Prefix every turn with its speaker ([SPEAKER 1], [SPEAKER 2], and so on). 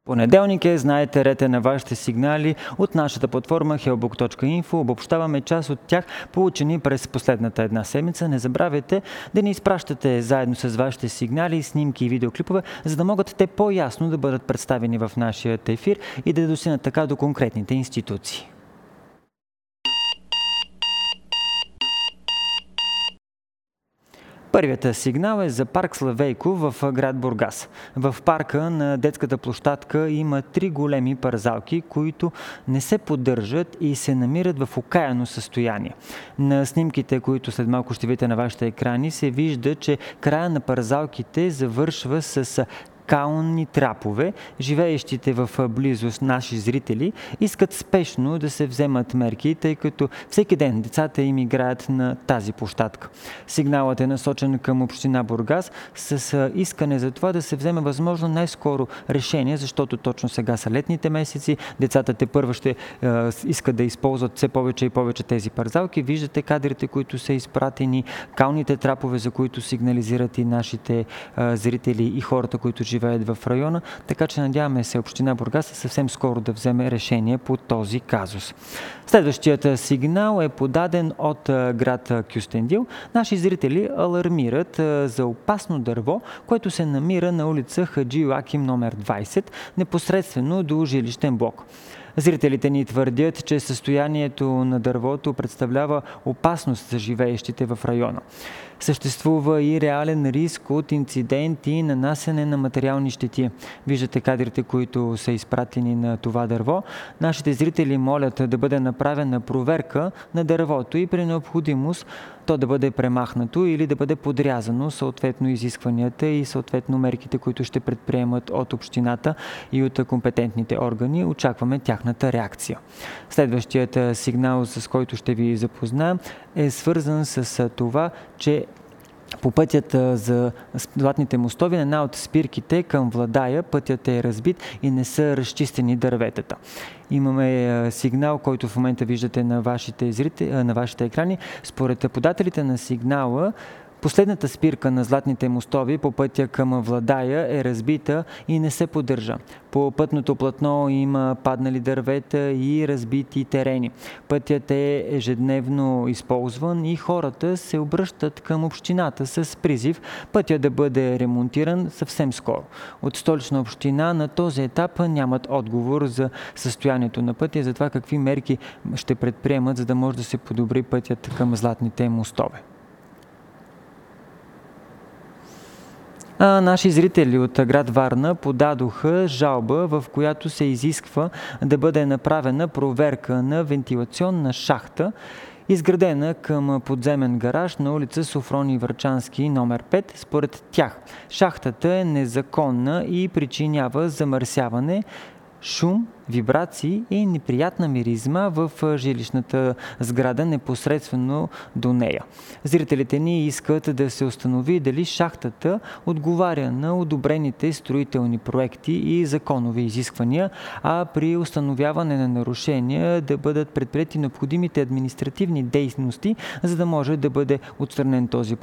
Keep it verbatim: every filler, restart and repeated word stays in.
[SPEAKER 1] Понеделник е, знаете, ред е на вашите сигнали от нашата платформа hellbook точка info. Обобщаваме част от тях, получени през последната една седмица. Не забравяйте да ни изпращате заедно с вашите сигнали, снимки и видеоклипове, за да могат те по-ясно да бъдат представени в нашия ефир и да достигнат така до конкретните институции. Първият сигнал е за парк Славейко в град Бургас. В парка на детската площадка има три големи парзалки, които не се поддържат и се намират в окаяно състояние. На снимките, които след малко ще видите на вашите екрани, се вижда, че края на парзалките завършва с кални трапове. Живеещите в близост наши зрители искат спешно да се вземат мерки, тъй като всеки ден децата им играят на тази площадка. Сигналът е насочен към община Бургас с искане за това да се вземе възможно най-скоро решение, защото точно сега са летните месеци, децата тепърва ще е, искат да използват все повече и повече тези парзалки. Виждате кадрите, които са изпратени, калните трапове, за които сигнализират и нашите е, зрители и хората, които живеят живеят в района, така че надяваме се община Бургас съвсем скоро да вземе решение по този казус. Следващият сигнал е подаден от град Кюстендил. Наши зрители алармират за опасно дърво, което се намира на улица Хаджи Йоаким номер двайсет, непосредствено до жилищен блок. Зрителите ни твърдят, че състоянието на дървото представлява опасност за живеещите в района. Съществува и реален риск от инциденти и нанасене на материални щети. Виждате кадрите, които са изпратени на това дърво. Нашите зрители молят да бъде направена проверка на дървото и при необходимост то да бъде премахнато или да бъде подрязано, съответно изискванията и съответно мерките, които ще предприемат от общината и от компетентните органи. Очакваме тяхната реакция. Следващият сигнал, с който ще ви запознаем, е свързан с това, че по пътят за златните мостове на една от спирките към Владая пътят е разбит и не са разчистени дърветата. Имаме сигнал, който в момента виждате на вашите, зрители, на вашите екрани. Според подателите на сигнала, последната спирка на златните мостове по пътя към Владая е разбита и не се поддържа. По пътното платно има паднали дървета и разбити терени. Пътят е ежедневно използван и хората се обръщат към общината с призив пътя да бъде ремонтиран съвсем скоро. От Столична община на този етап нямат отговор за състоянието на пътя, за това какви мерки ще предприемат, за да може да се подобри пътят към златните мостове. А наши зрители от град Варна подадоха жалба, в която се изисква да бъде направена проверка на вентилационна шахта, изградена към подземен гараж на улица Софроний Врачански номер пет. Според тях шахтата е незаконна и причинява замърсяване, шум, вибрации и неприятна миризма в жилищната сграда непосредствено до нея. Зрителите ни искат да се установи дали шахтата отговаря на одобрените строителни проекти и законови изисквания, а при установяване на нарушения да бъдат предприети необходимите административни дейности, за да може да бъде отстранен този